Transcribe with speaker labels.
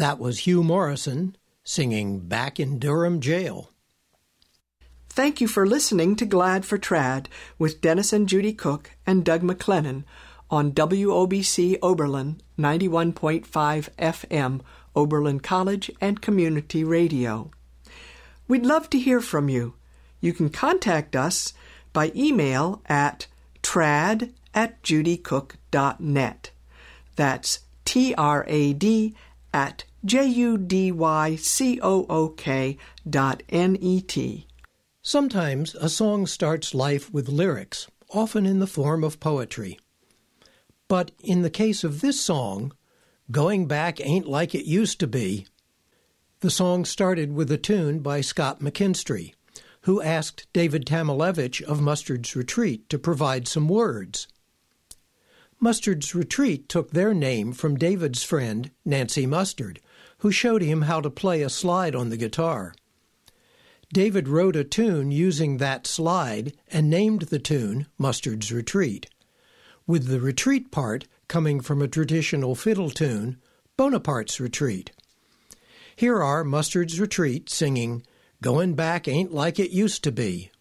Speaker 1: That was Hugh Morrison singing Back in Durham Jail.
Speaker 2: Thank you for listening to Glad for Trad with Dennis and Judy Cook and Doug McLennan on WOBC Oberlin 91.5 FM, Oberlin College and Community Radio. We'd love to hear from you. You can contact us by email at trad@judycook.net. That's trad@judycook.net.
Speaker 1: Sometimes a song starts life with lyrics, often in the form of poetry. But in the case of this song, Going Back Ain't Like It Used to Be, the song started with a tune by Scott McKinstry, who asked David Tamilevich of Mustard's Retreat to provide some words. Mustard's Retreat took their name from David's friend, Nancy Mustard, who showed him how to play a slide on the guitar. David wrote a tune using that slide and named the tune Mustard's Retreat, with the retreat part coming from a traditional fiddle tune, Bonaparte's Retreat. Here are Mustard's Retreat singing Going Back Ain't Like It Used to Be.